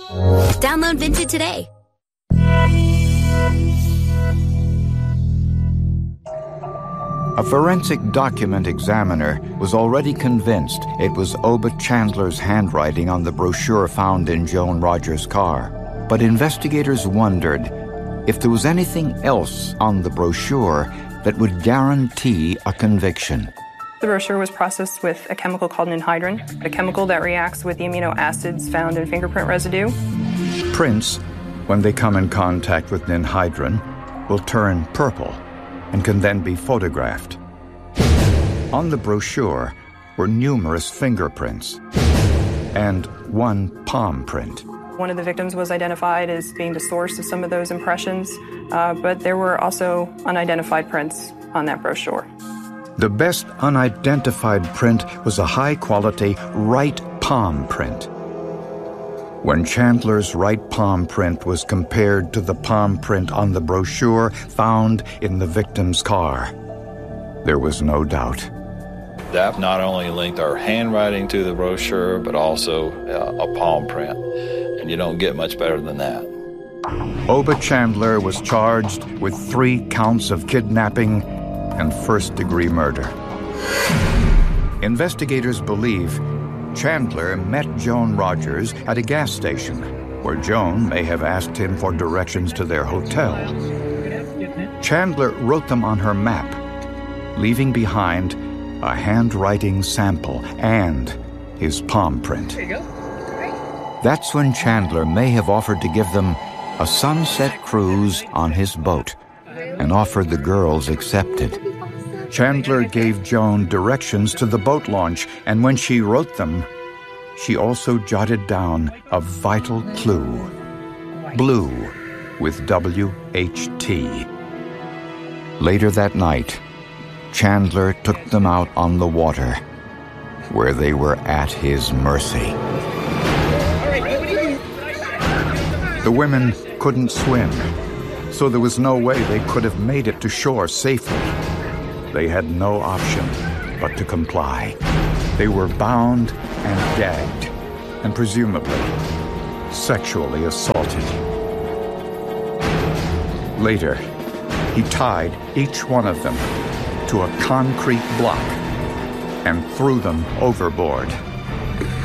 Download Vinted today. A forensic document examiner was already convinced it was Oba Chandler's handwriting on the brochure found in Joan Rogers' car. But investigators wondered if there was anything else on the brochure that would guarantee a conviction. The brochure was processed with a chemical called ninhydrin, a chemical that reacts with the amino acids found in fingerprint residue. Prints, when they come in contact with ninhydrin, will turn purple and can then be photographed. On the brochure were numerous fingerprints and one palm print. One of the victims was identified as being the source of some of those impressions, but there were also unidentified prints on that brochure. The best unidentified print was a high-quality right palm print. When Chandler's right palm print was compared to the palm print on the brochure found in the victim's car, there was no doubt. That not only linked our handwriting to the brochure, but also a palm print. And you don't get much better than that. Oba Chandler was charged with 3 counts of kidnapping and first-degree murder. Investigators believe Chandler met Joan Rogers at a gas station, where Joan may have asked him for directions to their hotel. Chandler wrote them on her map, leaving behind a handwriting sample and his palm print. There you go. That's when Chandler may have offered to give them a sunset cruise on his boat, an offer the girls accepted. Chandler gave Joan directions to the boat launch, and when she wrote them, she also jotted down a vital clue: blue with WHT. Later that night, Chandler took them out on the water, where they were at his mercy. The women couldn't swim, so there was no way they could have made it to shore safely. They had no option but to comply. They were bound and gagged, and presumably sexually assaulted. Later, he tied each one of them to a concrete block and threw them overboard.